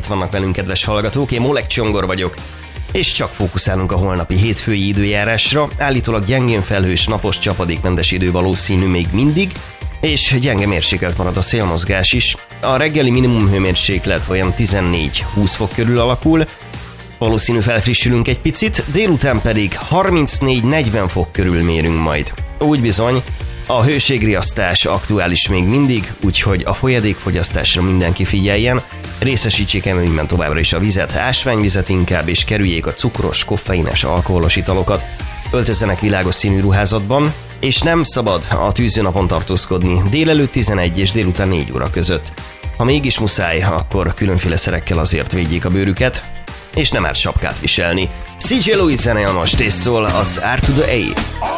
vannak velünk, kedves hallgatók, én Molek Csongor vagyok, és csak fókuszálunk a holnapi hétfői időjárásra. Állítólag gyengén felhős, napos, csapadékmentes idő valószínű még mindig, és gyenge mérsékelt marad a szélmozgás is. A reggeli minimum hőmérséklet olyan 14-20 fok körül alakul, valószínű felfrissülünk egy picit, délután pedig 34-40 fok körül mérünk majd. Úgy bizony, a hőségriasztás aktuális még mindig, úgyhogy a folyadékfogyasztásra mindenki figyeljen, részesítsék előnyben továbbra is a vizet, ásványvizet inkább, és kerüljék a cukros, koffeines, alkoholos italokat, öltözzenek világos színű ruházatban, és nem szabad a tűzőnapon tartózkodni délelőtt 11 és délután 4 óra között. Ha mégis muszáj, akkor különféle szerekkel azért védjék a bőrüket, és nem árt sapkát viselni. CJ Lewis zene most, és szól az R to the A.